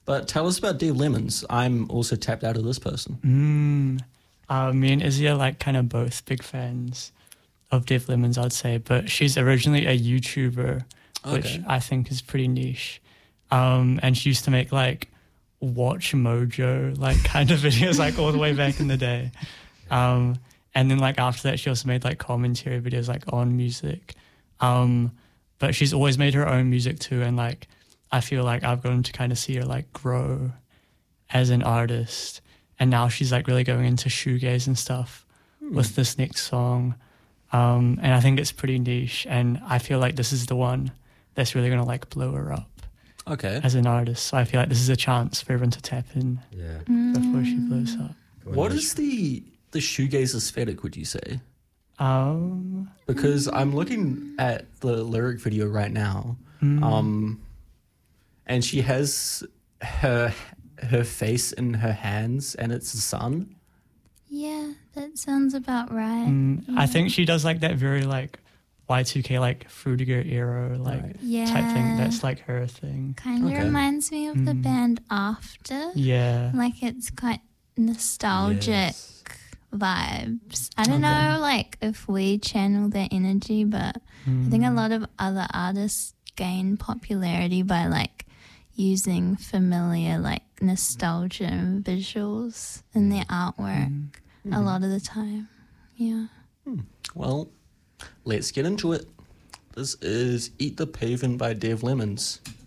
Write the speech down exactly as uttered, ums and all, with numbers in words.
But tell us about Dave Lemons. I'm also tapped out of this person. Mm. Uh, me and Izzy are like kind of both big fans of Dave Lemons, I'd say. But she's originally a YouTuber, which Okay. I think is pretty niche. Um, and she used to make like Watch Mojo, like kind of videos, like all the way back in the day. Um, and then like after that, she also made like commentary videos like on music. Um, but she's always made her own music too. And like, I feel like I've gotten to kind of see her like grow as an artist. And now she's like really going into shoegaze and stuff hmm. with this next song. Um, and I think it's pretty niche. And I feel like this is the one that's really going to like blow her up. Okay. As an artist. So I feel like this is a chance for everyone to tap in yeah. before she blows up. What is the the shoegaze aesthetic, would you say? Um, because I'm looking at the lyric video right now, mm. um, and she has her her face in her hands, and it's the sun. Yeah, that sounds about right. Mm, yeah. I think she does like that very like Y two K like Fruitiger era like right. yeah. type thing. That's like her thing. Kind of okay. reminds me of mm. the band After. Yeah. Like it's quite nostalgic Yes. vibes. I don't Okay. know like if we channel their energy, but mm. I think a lot of other artists gain popularity by like using familiar like nostalgia and visuals in their artwork Mm. a Mhm. lot of the time. Yeah. Hmm. Well, let's get into it. This is Eat the Pavement by Dave Lemons.